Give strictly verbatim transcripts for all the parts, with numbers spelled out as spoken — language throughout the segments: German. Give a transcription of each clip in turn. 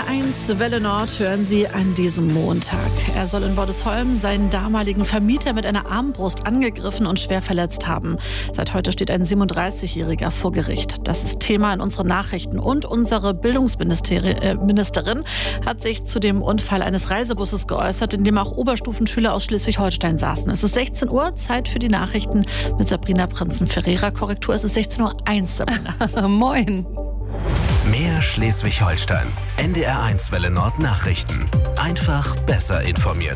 eins Welle Nord hören Sie an diesem Montag. Er soll in Bordesholm seinen damaligen Vermieter mit einer Armbrust angegriffen und schwer verletzt haben. Seit heute steht ein siebenunddreißigjähriger vor Gericht. Das ist Thema in unseren Nachrichten. Und unsere Bildungsministerin hat sich zu dem Unfall eines Reisebusses geäußert, in dem auch Oberstufenschüler aus Schleswig-Holstein saßen. Es ist sechzehn Uhr, Zeit für die Nachrichten mit Sabrina Prinzen-Ferreira. Korrektur, es ist sechzehn Uhr eins, Sabrina. Moin. Mehr Schleswig-Holstein. N D R eins Welle Nord Nachrichten. Einfach besser informiert.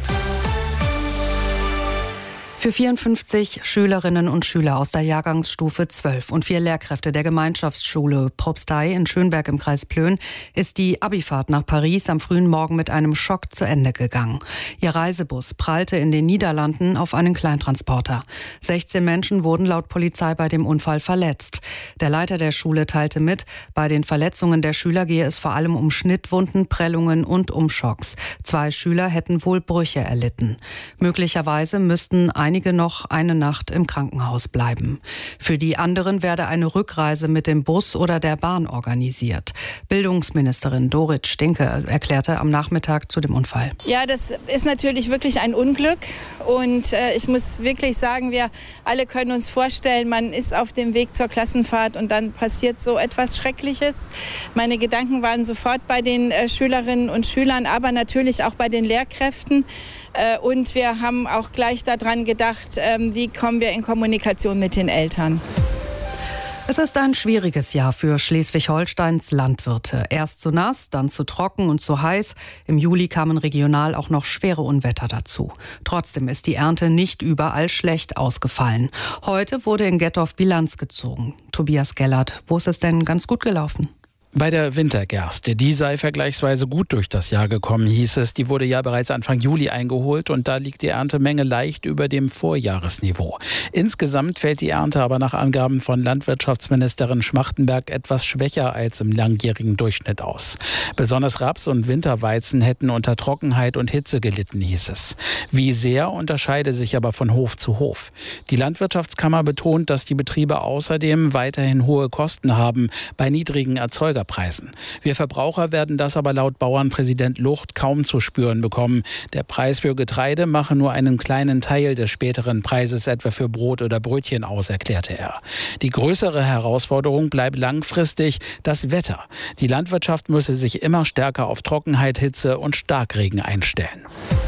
Für vierundfünfzig Schülerinnen und Schüler aus der Jahrgangsstufe zwölf und vier Lehrkräfte der Gemeinschaftsschule Propstei in Schönberg im Kreis Plön ist die Abifahrt nach Paris am frühen Morgen mit einem Schock zu Ende gegangen. Ihr Reisebus prallte in den Niederlanden auf einen Kleintransporter. sechzehn Menschen wurden laut Polizei bei dem Unfall verletzt. Der Leiter der Schule teilte mit, bei den Verletzungen der Schüler gehe es vor allem um Schnittwunden, Prellungen und um Schocks. Zwei Schüler hätten wohl Brüche erlitten. Möglicherweise müssten einige Einige noch eine Nacht im Krankenhaus bleiben. Für die anderen werde eine Rückreise mit dem Bus oder der Bahn organisiert. Bildungsministerin Dorit Stinke erklärte am Nachmittag zu dem Unfall. Ja, das ist natürlich wirklich ein Unglück. Und äh, ich muss wirklich sagen, wir alle können uns vorstellen, man ist auf dem Weg zur Klassenfahrt und dann passiert so etwas Schreckliches. Meine Gedanken waren sofort bei den äh, Schülerinnen und Schülern, aber natürlich auch bei den Lehrkräften. Äh, und wir haben auch gleich daran gedacht, wie kommen wir in Kommunikation mit den Eltern. Es ist ein schwieriges Jahr für Schleswig-Holsteins Landwirte. Erst zu nass, dann zu trocken und zu heiß. Im Juli kamen regional auch noch schwere Unwetter dazu. Trotzdem ist die Ernte nicht überall schlecht ausgefallen. Heute wurde in Gettorf Bilanz gezogen. Tobias Gellert, wo ist es denn ganz gut gelaufen? Bei der Wintergerste, die sei vergleichsweise gut durch das Jahr gekommen, hieß es. Die wurde ja bereits Anfang Juli eingeholt und da liegt die Erntemenge leicht über dem Vorjahresniveau. Insgesamt fällt die Ernte aber nach Angaben von Landwirtschaftsministerin Schmachtenberg etwas schwächer als im langjährigen Durchschnitt aus. Besonders Raps und Winterweizen hätten unter Trockenheit und Hitze gelitten, hieß es. Wie sehr unterscheide sich aber von Hof zu Hof. Die Landwirtschaftskammer betont, dass die Betriebe außerdem weiterhin hohe Kosten haben bei niedrigen Erzeugerpreisen. Preisen. Wir Verbraucher werden das aber laut Bauernpräsident Lucht kaum zu spüren bekommen. Der Preis für Getreide mache nur einen kleinen Teil des späteren Preises etwa für Brot oder Brötchen aus, erklärte er. Die größere Herausforderung bleibt langfristig das Wetter. Die Landwirtschaft müsse sich immer stärker auf Trockenheit, Hitze und Starkregen einstellen.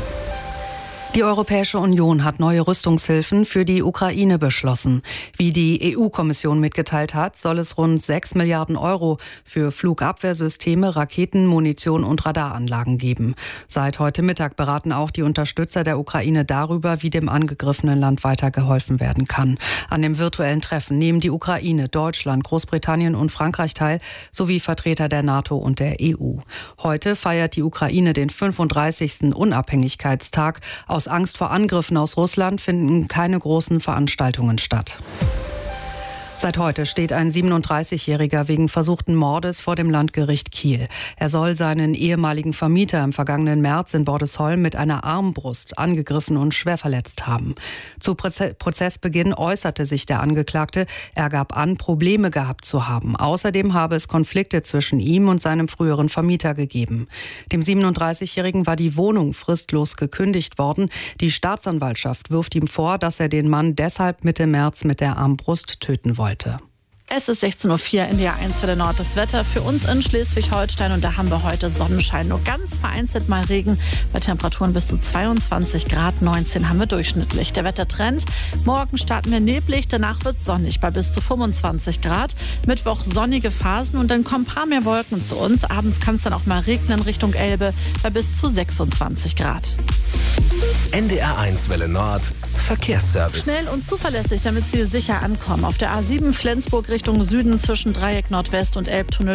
Die Europäische Union hat neue Rüstungshilfen für die Ukraine beschlossen. Wie die E U-Kommission mitgeteilt hat, soll es rund sechs Milliarden Euro für Flugabwehrsysteme, Raketen, Munition und Radaranlagen geben. Seit heute Mittag beraten auch die Unterstützer der Ukraine darüber, wie dem angegriffenen Land weitergeholfen werden kann. An dem virtuellen Treffen nehmen die Ukraine, Deutschland, Großbritannien und Frankreich teil, sowie Vertreter der NATO und der E U. Heute feiert die Ukraine den fünfunddreißigsten Unabhängigkeitstag. Aus Angst vor Angriffen aus Russland finden keine großen Veranstaltungen statt. Seit heute steht ein siebenunddreißigjähriger wegen versuchten Mordes vor dem Landgericht Kiel. Er soll seinen ehemaligen Vermieter im vergangenen März in Bordesholm mit einer Armbrust angegriffen und schwer verletzt haben. Zu Prozessbeginn äußerte sich der Angeklagte. Er gab an, Probleme gehabt zu haben. Außerdem habe es Konflikte zwischen ihm und seinem früheren Vermieter gegeben. Dem siebenunddreißigjährigen war die Wohnung fristlos gekündigt worden. Die Staatsanwaltschaft wirft ihm vor, dass er den Mann deshalb Mitte März mit der Armbrust töten wollte. Es ist sechzehn Uhr vier, N D R eins Welle Nord. Das Wetter für uns in Schleswig-Holstein und da haben wir heute Sonnenschein. Nur ganz vereinzelt mal Regen bei Temperaturen bis zu zweiundzwanzig Grad, neunzehn haben wir durchschnittlich. Der Wettertrend, morgen starten wir neblig, danach wird es sonnig bei bis zu fünfundzwanzig Grad. Mittwoch sonnige Phasen und dann kommen ein paar mehr Wolken zu uns. Abends kann es dann auch mal regnen Richtung Elbe bei bis zu sechsundzwanzig Grad. N D R eins Welle Nord Verkehrsservice. Schnell und zuverlässig, damit Sie sicher ankommen. Auf der A sieben Flensburg Richtung Süden zwischen Dreieck Nordwest und Elbtunnel